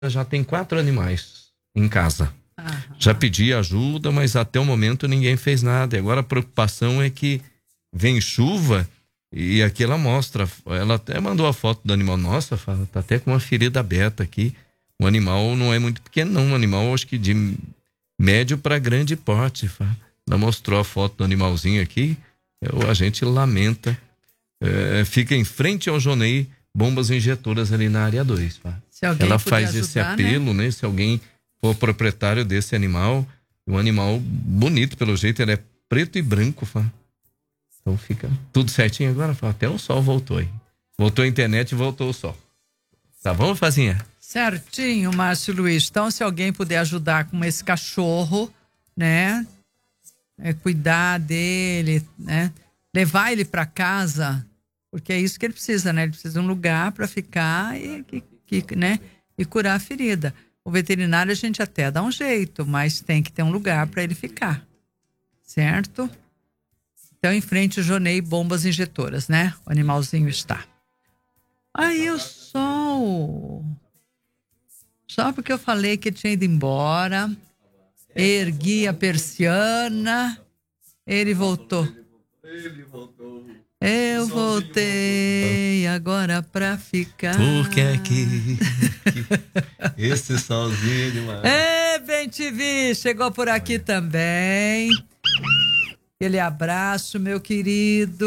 já tem 4 animais em casa. Aham. Já pedi ajuda, mas até o momento ninguém fez nada. E agora a preocupação é que vem chuva e aqui ela mostra, ela até mandou a foto do animal. Nossa, fala, tá até com uma ferida aberta aqui. O animal não é muito pequeno, não. Um animal, acho que de médio para grande porte. Fala. Ela mostrou a foto do animalzinho aqui. A gente lamenta. Fica em frente ao Jonei, bombas injetoras ali na área 2. Fala. Ela faz ajudar, esse apelo, né? Se alguém for proprietário desse animal, um animal bonito pelo jeito, ele é preto e branco, fala. Então fica tudo certinho agora, fala. Até o sol voltou aí. Voltou a internet e voltou o sol. Tá bom, Fazinha? Certinho, Márcio Luiz. Então, se alguém puder ajudar com esse cachorro, né? Cuidar dele, né? Levar ele para casa, porque é isso que ele precisa, né? Ele precisa de um lugar para ficar né? E curar a ferida. O veterinário a gente até dá um jeito, mas tem que ter um lugar para ele ficar, certo? Então, em frente o Jonei bombas injetoras, né? O animalzinho está. Aí o sol. Só porque eu falei que ele tinha ido embora, ergui a persiana, ele voltou. Eu voltei agora pra ficar. Porque aqui esse solzinho demais. Bem te vi, chegou por aqui também. Aquele abraço, meu querido.